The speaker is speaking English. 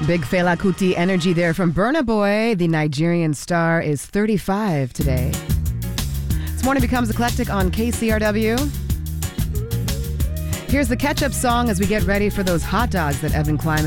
Big Fela Kuti energy there from Burna Boy. The Nigerian star is 35 today. This morning becomes eclectic on KCRW. Here's the catch-up song as we get ready for those hot dogs that Evan Kleiman